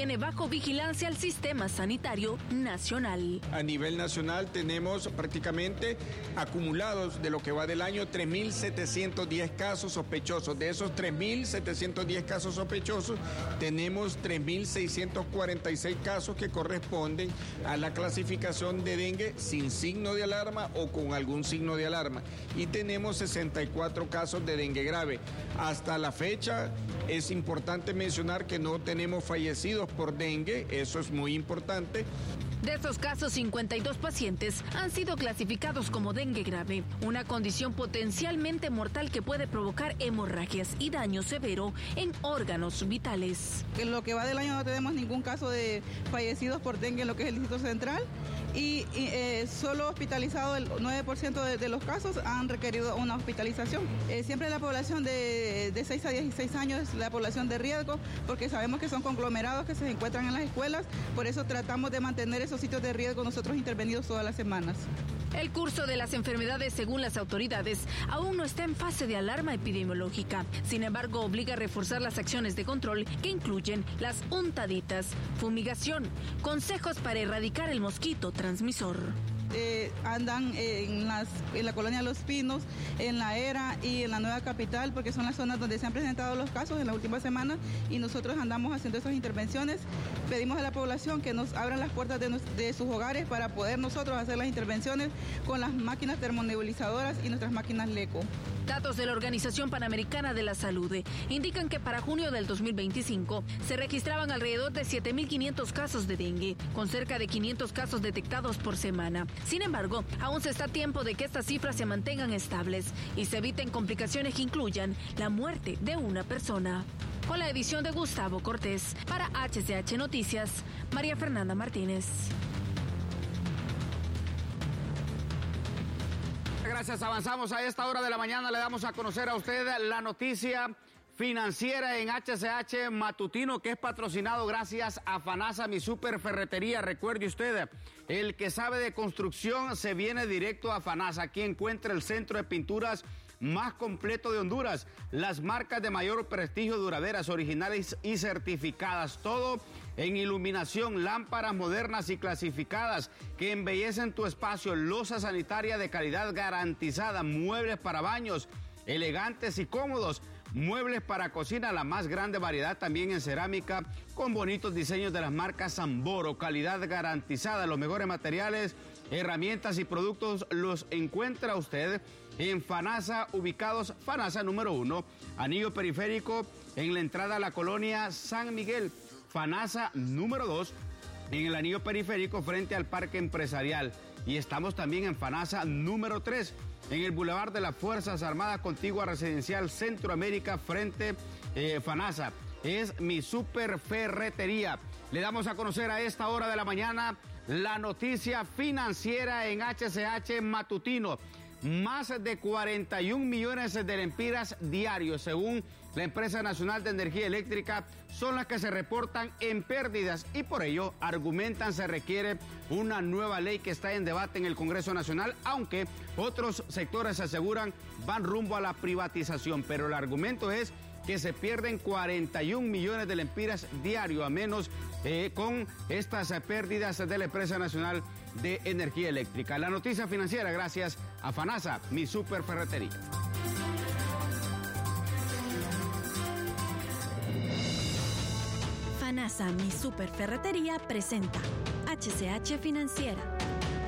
mantiene bajo vigilancia el sistema sanitario nacional. A nivel nacional tenemos prácticamente acumulados de lo que va del año 3.710 casos sospechosos. De esos 3.710 casos sospechosos, tenemos 3.646 casos que corresponden a la clasificación de dengue sin signo de alarma o con algún signo de alarma. Y tenemos 64 casos de dengue grave. Hasta la fecha es importante mencionar que no tenemos fallecidos por dengue, eso es muy importante. De estos casos, 52 pacientes han sido clasificados como dengue grave, una condición potencialmente mortal que puede provocar hemorragias y daño severo en órganos vitales. En lo que va del año no tenemos ningún caso de fallecidos por dengue en lo que es el Distrito Central y solo hospitalizado el 9% de los casos han requerido una hospitalización. Siempre la población de 6 a 16 años es la población de riesgo porque sabemos que son conglomerados que se encuentran en las escuelas, por eso tratamos de mantener esos sitios de riesgo nosotros intervenidos todas las semanas. El curso de las enfermedades, según las autoridades, aún no está en fase de alarma epidemiológica. Sin embargo, obliga a reforzar las acciones de control que incluyen las untaditas, fumigación, consejos para erradicar el mosquito transmisor. Andan en la colonia Los Pinos, en La Era y en la Nueva Capital, porque son las zonas donde se han presentado los casos en las últimas semanas y nosotros andamos haciendo esas intervenciones. Pedimos a la población que nos abran las puertas de sus hogares para poder nosotros hacer las intervenciones con las máquinas termonebulizadoras y nuestras máquinas LECO. Datos de la Organización Panamericana de la Salud indican que para junio del 2025 se registraban alrededor de 7.500 casos de dengue, con cerca de 500 casos detectados por semana. Sin embargo, aún se está a tiempo de que estas cifras se mantengan estables y se eviten complicaciones que incluyan la muerte de una persona. Con la edición de Gustavo Cortés, para HCH Noticias, María Fernanda Martínez. Gracias, avanzamos a esta hora de la mañana, le damos a conocer a usted la noticia financiera en HCH Matutino, que es patrocinado gracias a FANASA, mi super ferretería. Recuerde usted, el que sabe de construcción se viene directo a FANASA. Aquí encuentra el centro de pinturas más completo de Honduras, las marcas de mayor prestigio, duraderas, originales y certificadas, todo en iluminación, lámparas modernas y clasificadas que embellecen tu espacio, loza sanitaria de calidad garantizada, muebles para baños elegantes y cómodos, muebles para cocina, la más grande variedad también en cerámica, con bonitos diseños de las marcas Samboro, calidad garantizada, los mejores materiales, herramientas y productos los encuentra usted en FANASA, ubicados FANASA número 1, Anillo Periférico, en la entrada a la colonia San Miguel, FANASA número 2, en el Anillo Periférico frente al Parque Empresarial, y estamos también en FANASA número 3, en el Boulevard de las Fuerzas Armadas, contigua Residencial Centroamérica, frente FANASA. Es mi super ferretería. Le damos a conocer a esta hora de la mañana la noticia financiera en HCH Matutino. Más de 41 millones de lempiras diarios, según la Empresa Nacional de Energía Eléctrica, son las que se reportan en pérdidas y por ello argumentan se requiere una nueva ley que está en debate en el Congreso Nacional, aunque otros sectores aseguran van rumbo a la privatización, pero el argumento es que se pierden 41 millones de lempiras diarios, a menos con estas pérdidas de la Empresa Nacional de Energía Eléctrica. La noticia financiera gracias a FANASA, mi super ferretería. FANASA, mi super ferretería presenta HCH Financiera.